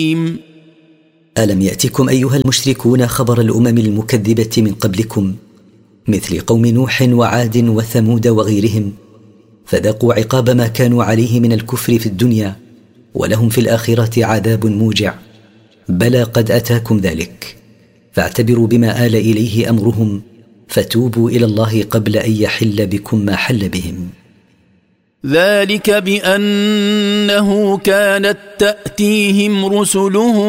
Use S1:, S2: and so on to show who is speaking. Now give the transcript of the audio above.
S1: ألم يأتكم أيها المشركون خبر الأمم المكذبة من قبلكم مثل قوم نوح وعاد وثمود وغيرهم فذاقوا عقاب ما كانوا عليه من الكفر في الدنيا ولهم في الآخرة عذاب موجع. بلى قد أتاكم ذلك فاعتبروا بما آل إليه أمرهم فتوبوا إلى الله قبل أن يحل بكم ما حل بهم.
S2: ذلك بأنه كانت تأتيهم رسلهم